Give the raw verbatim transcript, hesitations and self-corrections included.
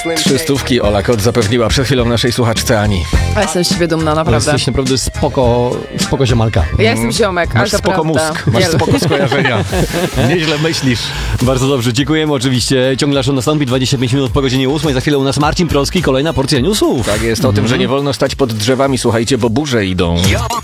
Trzy stówki Ola Kot zapewniła przed chwilą naszej słuchaczce Ani. Ja jestem z siebie dumna, naprawdę. Jesteś naprawdę spoko, spoko ziomalka. Ja jestem ziomek, Masz ale to spoko prawda. mózg, masz spoko skojarzenia. Nieźle myślisz. Bardzo dobrze, dziękujemy oczywiście. Ciągle aż nastąpi dwadzieścia pięć minut po godzinie ósmej. Za chwilę u nas Marcin Proski, kolejna porcja newsów. Tak jest, o tym, że nie wolno stać pod drzewami, słuchajcie, bo burze idą.